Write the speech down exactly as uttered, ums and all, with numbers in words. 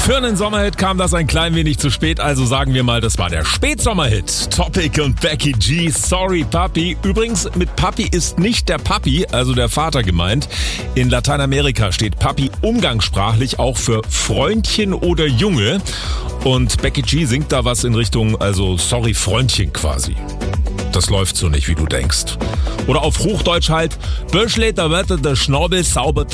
Für einen Sommerhit kam das ein klein wenig zu spät, also sagen wir mal, das war der Spätsommerhit. Topic und Becky G, Sorry Papi. Übrigens, mit Papi ist nicht der Papi, also der Vater gemeint. In Lateinamerika steht Papi umgangssprachlich auch für Freundchen oder Junge. Und Becky G singt da was in Richtung, also sorry Freundchen quasi. Das läuft so nicht, wie du denkst. Oder auf Hochdeutsch halt, Böschle, da wird der Schnabel sauber